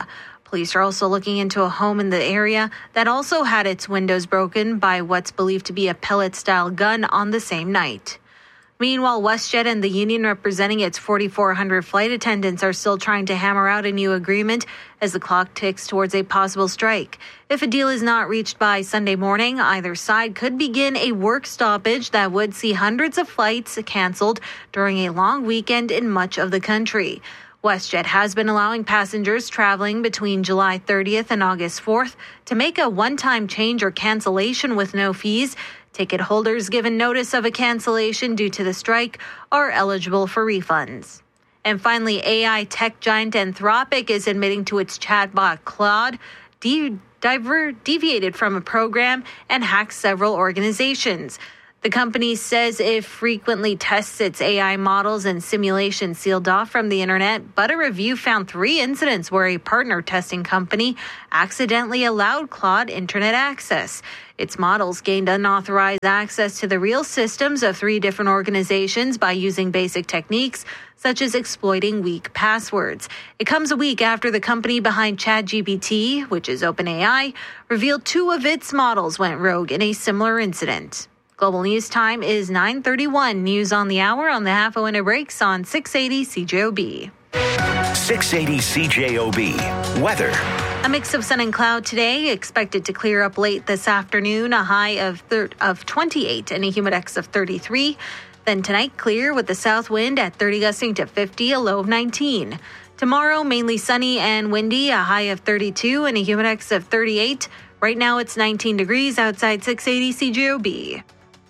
Police are also looking into a home in the area that also had its windows broken by what's believed to be a pellet-style gun on the same night. Meanwhile, WestJet and the union representing its 4,400 flight attendants are still trying to hammer out a new agreement as the clock ticks towards a possible strike. If a deal is not reached by Sunday morning, either side could begin a work stoppage that would see hundreds of flights canceled during a long weekend in much of the country. WestJet has been allowing passengers traveling between July 30th and August 4th to make a one-time change or cancellation with no fees. Ticket holders given notice of a cancellation due to the strike are eligible for refunds. And finally, AI tech giant Anthropic is admitting to its chatbot Claude deviated from a program and hacked several organizations. The company says it frequently tests its AI models and simulations sealed off from the internet, but a review found 3 incidents where a partner testing company accidentally allowed Claude internet access. Its models gained unauthorized access to the real systems of 3 different organizations by using basic techniques, such as exploiting weak passwords. It comes a week after the company behind ChatGPT, which is OpenAI, revealed 2 of its models went rogue in a similar incident. Global News Time is 9:31. News on the hour on the half-hour breaks on 680 CJOB. 680 CJOB. Weather. A mix of sun and cloud today, expected to clear up late this afternoon, a high of 28 and a humidex of 33. Then tonight, clear with the south wind at 30 gusting to 50, a low of 19. Tomorrow, mainly sunny and windy, a high of 32 and a humidex of 38. Right now, it's 19 degrees outside 680 CJOB.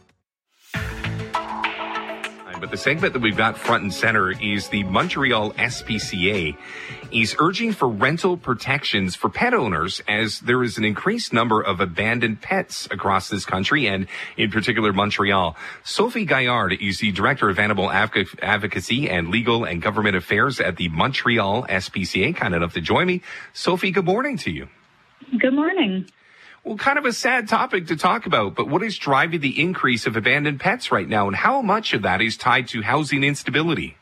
But the segment that we've got front and center is the Montreal SPCA is urging for rental protections for pet owners as there is an increased number of abandoned pets across this country and in particular Montreal. Sophie Gaillard is the Director of Animal Advocacy and Legal and Government Affairs at the Montreal SPCA. Kind enough to join me. Sophie, good morning to you. Good morning. Well, kind of a sad topic to talk about, but what is driving the increase of abandoned pets right now, and how much of that is tied to housing instability?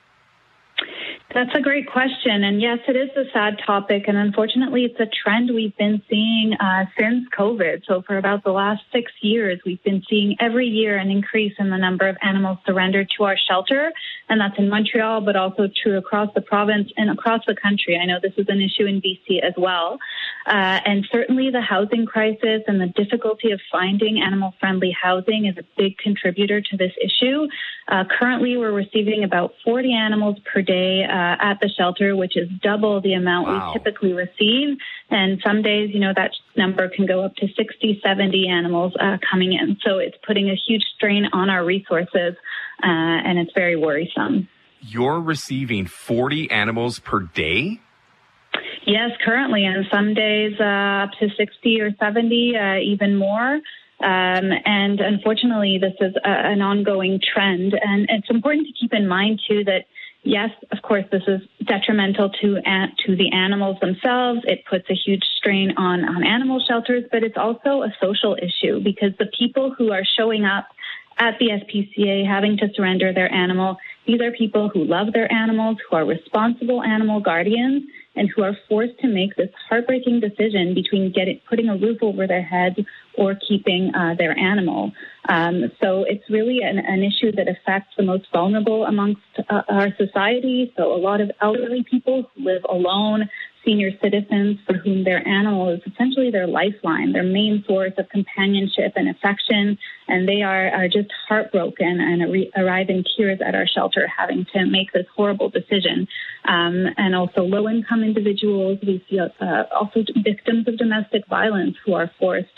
That's a great question. And yes, it is a sad topic. And unfortunately, it's a trend we've been seeing since COVID. So for about the last 6 years, we've been seeing every year an increase in the number of animals surrendered to our shelter. And that's in Montreal, but also true across the province and across the country. I know this is an issue in BC as well. And certainly the housing crisis and the difficulty of finding animal-friendly housing is a big contributor to this issue. Currently, we're receiving about 40 animals per day at the shelter, which is double the amount we typically receive. And some days, that number can go up to 60, 70 animals coming in. So it's putting a huge strain on our resources, and it's very worrisome. You're receiving 40 animals per day? Yes, currently, and some days up to 60 or 70, even more. And unfortunately, this is an ongoing trend. And it's important to keep in mind, too, that, yes, of course, this is detrimental to the animals themselves. It puts a huge strain on animal shelters, but it's also a social issue because the people who are showing up at the SPCA having to surrender their animal, these are people who love their animals, who are responsible animal guardians, and who are forced to make this heartbreaking decision between putting a roof over their heads or keeping their animal. So it's really an issue that affects the most vulnerable amongst our society. So a lot of elderly people who live alone, senior citizens for whom their animal is essentially their lifeline, their main source of companionship and affection, and they are just heartbroken and arrive in tears at our shelter having to make this horrible decision. And also low-income individuals, we see also victims of domestic violence who are forced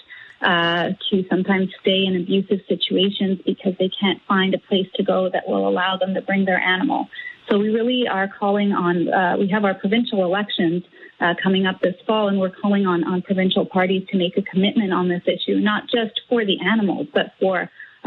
to sometimes stay in abusive situations because they can't find a place to go that will allow them to bring their animal. So we really are calling on, we have our provincial elections coming up this fall, and we're calling on provincial parties to make a commitment on this issue, not just for the animals, but for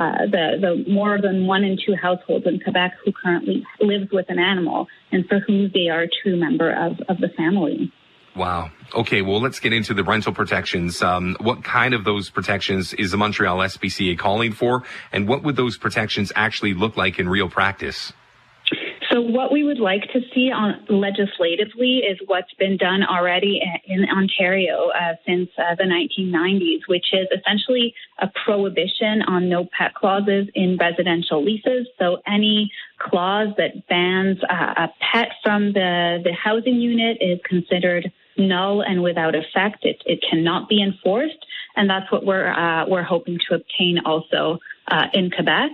the more than 1 in 2 households in Quebec who currently lives with an animal and for whom they are a true member of the family. Wow. Okay, well, let's get into the rental protections. What kind of those protections is the Montreal SPCA calling for, and what would those protections actually look like in real practice? So what we would like to see legislatively is what's been done already in Ontario since the 1990s, which is essentially a prohibition on no pet clauses in residential leases. So any clause that bans a pet from the housing unit is considered null and without effect. It cannot be enforced, and that's what we're hoping to obtain also in Quebec.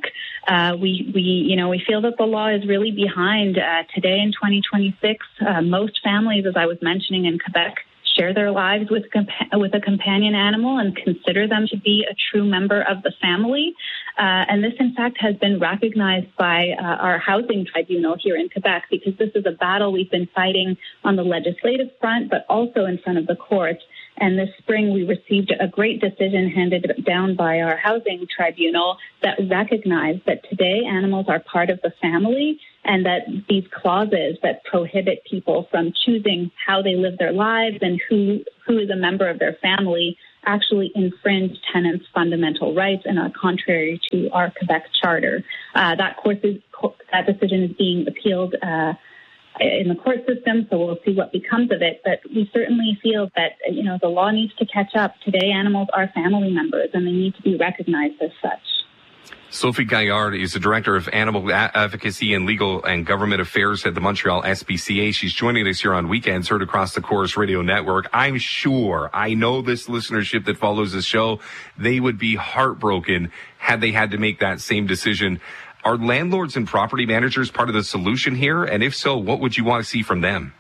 We feel that the law is really behind. Today in 2026, most families, as I was mentioning in Quebec, share their lives with a companion animal and consider them to be a true member of the family. And this, in fact, has been recognized by our housing tribunal here in Quebec, because this is a battle we've been fighting on the legislative front, but also in front of the courts. And this spring, we received a great decision handed down by our housing tribunal that recognized that today animals are part of the family, and that these clauses that prohibit people from choosing how they live their lives and who is a member of their family actually infringe tenants' fundamental rights and are contrary to our Quebec Charter. That decision is being appealed in the court system, so we'll see what becomes of it. But we certainly feel that, the law needs to catch up. Today, animals are family members, and they need to be recognized as such. Sophie Gaillard is the Director of Animal Advocacy and Legal and Government Affairs at the Montreal SPCA. She's joining us here on Weekends, heard across the Corus Radio Network. I know this listenership that follows this show, they would be heartbroken had they had to make that same decision. Are landlords and property managers part of the solution here? And if so, what would you want to see from them?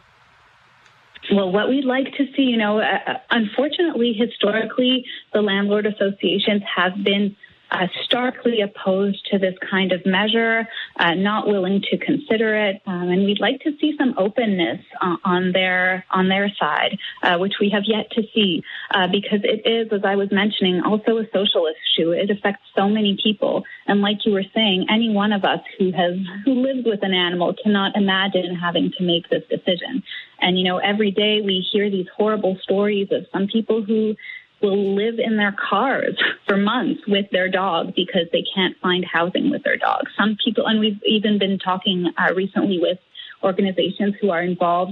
Well, what we'd like to see, unfortunately, historically, the landlord associations have been starkly opposed to this kind of measure, not willing to consider it, and we'd like to see some openness on their side, which we have yet to see, because it is, as I was mentioning, also a social issue. It affects so many people, and like you were saying, any one of us who lives with an animal cannot imagine having to make this decision. And every day we hear these horrible stories of some people who will live in their cars for months with their dog because they can't find housing with their dog. Some people, and we've even been talking recently with organizations who are involved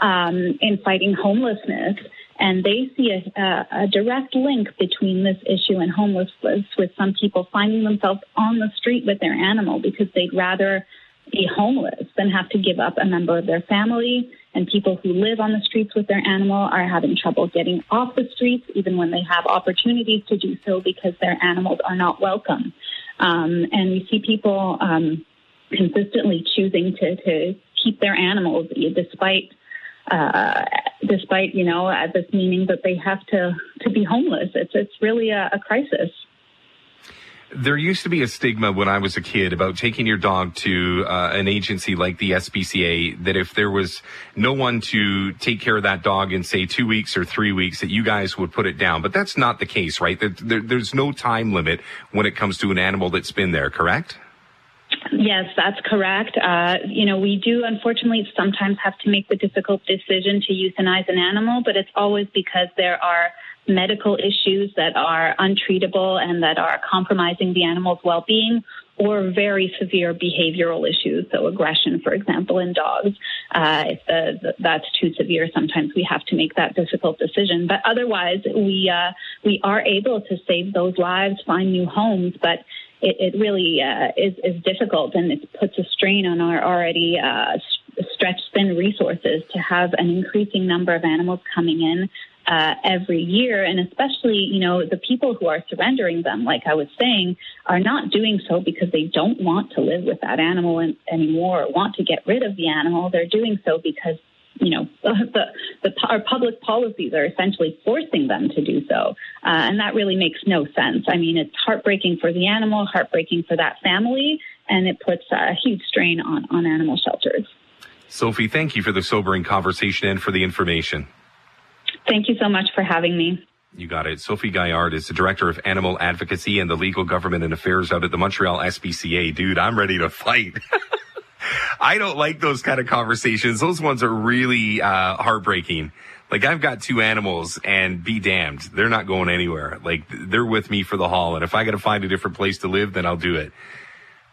in fighting homelessness, and they see a direct link between this issue and homelessness, with some people finding themselves on the street with their animal because they'd rather be homeless than have to give up a member of their family. And people who live on the streets with their animal are having trouble getting off the streets, even when they have opportunities to do so, because their animals are not welcome. And we see people consistently choosing to keep their animals, despite this meaning that they have to be homeless. It's really a crisis. There used to be a stigma when I was a kid about taking your dog to an agency like the SPCA, that if there was no one to take care of that dog in, say, 2 weeks or 3 weeks, that you guys would put it down. But that's not the case, right? There's no time limit when it comes to an animal that's been there, correct? Yes, that's correct. We do, unfortunately, sometimes have to make the difficult decision to euthanize an animal, but it's always because there are medical issues that are untreatable and that are compromising the animal's well-being, or very severe behavioral issues, so aggression, for example, in dogs. If that's too severe, sometimes we have to make that difficult decision. But otherwise, we are able to save those lives, find new homes, but it really is difficult, and it puts a strain on our already stretched thin resources to have an increasing number of animals coming in every year. And especially, the people who are surrendering them, like I was saying, are not doing so because they don't want to live with that animal anymore or want to get rid of the animal. They're doing so because, our public policies are essentially forcing them to do so. And that really makes no sense. I mean, it's heartbreaking for the animal, heartbreaking for that family, and it puts a huge strain on animal shelters. Sophie, thank you for the sobering conversation and for the information. Thank you so much for having me. You got it. Sophie Gaillard is the Director of Animal Advocacy and the Legal Government and Affairs out at the Montreal SPCA. Dude, I'm ready to fight. I don't like those kind of conversations. Those ones are really heartbreaking. Like, I've got 2 animals, and be damned, they're not going anywhere. Like, they're with me for the haul. And if I got to find a different place to live, then I'll do it.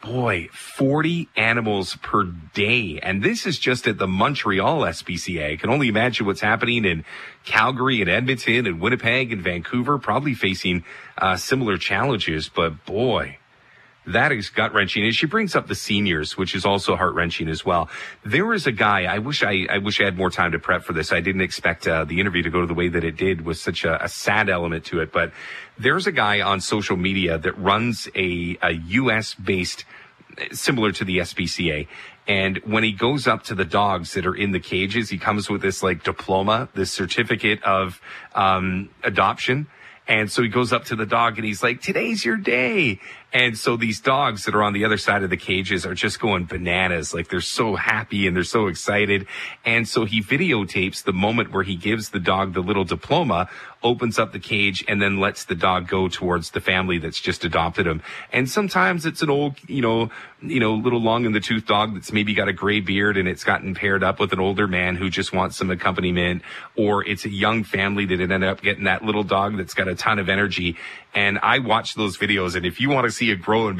boy, 40 animals per day. And this is just at the Montreal SPCA. I can only imagine what's happening in Calgary and Edmonton and Winnipeg and Vancouver, probably facing similar challenges. But boy, that is gut-wrenching. And she brings up the seniors, which is also heart-wrenching as well. There is a guy, I wish I had more time to prep for this. I didn't expect the interview to go the way that it did, with such a sad element to it. But there's a guy on social media that runs a U.S.-based, similar to the SPCA. And when he goes up to the dogs that are in the cages, he comes with this like diploma, this certificate of adoption. And so he goes up to the dog and he's like, today's your day. And so these dogs that are on the other side of the cages are just going bananas. Like, they're so happy and they're so excited. And so he videotapes the moment where he gives the dog the little diploma, opens up the cage, and then lets the dog go towards the family that's just adopted him. And sometimes it's an old, little long in the tooth dog that's maybe got a gray beard and it's gotten paired up with an older man who just wants some accompaniment. Or it's a young family that ended up getting that little dog that's got a ton of energy. And I watch those videos, and if you want to see it grow and